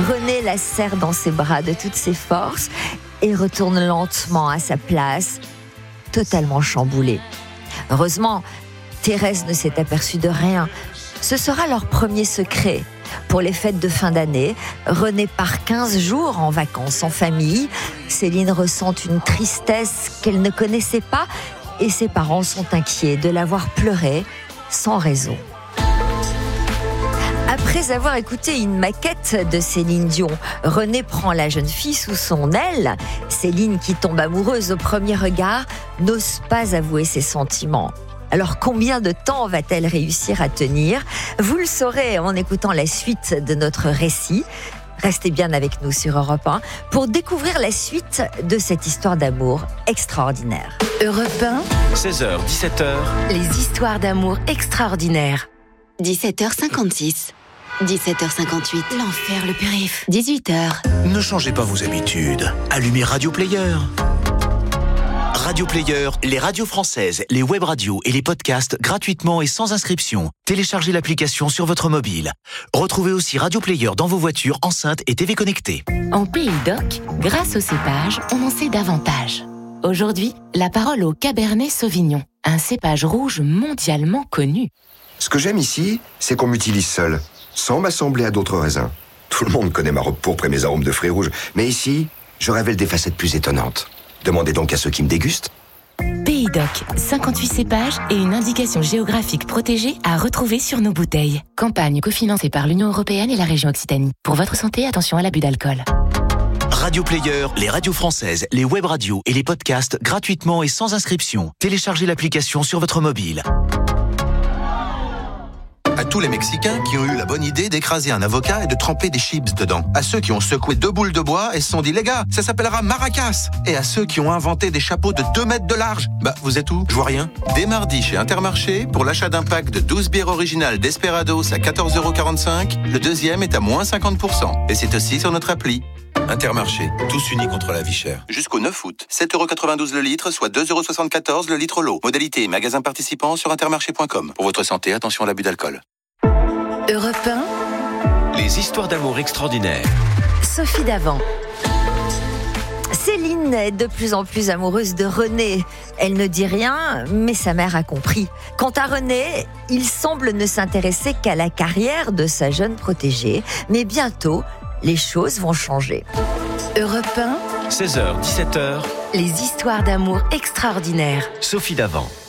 René la serre dans ses bras de toutes ses forces et retourne lentement à sa place, totalement chamboulée. Heureusement, Thérèse ne s'est aperçue de rien. Ce sera leur premier secret. Pour les fêtes de fin d'année, René part 15 jours en vacances en famille. Céline ressent une tristesse qu'elle ne connaissait pas et ses parents sont inquiets de la voir pleurer sans raison. Après avoir écouté une maquette de Céline Dion, René prend la jeune fille sous son aile. Céline, qui tombe amoureuse au premier regard, n'ose pas avouer ses sentiments. Alors combien de temps va-t-elle réussir à tenir ? Vous le saurez en écoutant la suite de notre récit. Restez bien avec nous sur Europe 1 pour découvrir la suite de cette histoire d'amour extraordinaire. Europe 1, 16h, 17h. les histoires d'amour extraordinaires. 17h56. 17h58. L'enfer, le périph'. 18h. Ne changez pas vos habitudes. Allumez Radio Player. Radio Player, les radios françaises, les web radios et les podcasts gratuitement et sans inscription. Téléchargez l'application sur votre mobile. Retrouvez aussi Radio Player dans vos voitures, enceintes et TV connectées. En Pays d'Oc, grâce au cépage, on en sait davantage. Aujourd'hui, la parole au Cabernet Sauvignon, un cépage rouge mondialement connu. Ce que j'aime ici, c'est qu'on m'utilise seul, sans m'assembler à d'autres raisins. Tout le monde connaît ma robe pourpre et mes arômes de fruits rouges, mais ici, je révèle des facettes plus étonnantes. Demandez donc à ceux qui me dégustent. Pays d'Oc, 58 cépages et une indication géographique protégée à retrouver sur nos bouteilles. Campagne cofinancée par l'Union européenne et la région Occitanie. Pour votre santé, attention à l'abus d'alcool. Radio Player, les radios françaises, les web radios et les podcasts gratuitement et sans inscription. Téléchargez l'application sur votre mobile. À tous les Mexicains qui ont eu la bonne idée d'écraser un avocat et de tremper des chips dedans. À ceux qui ont secoué 2 boules de bois et se sont dit, les gars, ça s'appellera maracas. Et à ceux qui ont inventé des chapeaux de 2 mètres de large. Bah, vous êtes où ? Je vois rien. Dès mardi chez Intermarché, pour l'achat d'un pack de 12 bières originales Desperados à 14,45 €, le deuxième est à moins 50%. Et c'est aussi sur notre appli. Intermarché, tous unis contre la vie chère. Jusqu'au 9 août, 7,92 € le litre, soit 2,74 € le litre l'eau. Modalité et magasin participant sur intermarché.com. Pour votre santé, attention à l'abus d'alcool. Europe 1, Les histoires d'amour extraordinaires. Sophie Davant. Céline est de plus en plus amoureuse de René. Elle ne dit rien, mais sa mère a compris. Quant à René, il semble ne s'intéresser qu'à la carrière de sa jeune protégée. Mais bientôt, les choses vont changer. Europe 1, 16h, 17h. les histoires d'amour extraordinaires. Sophie Davant.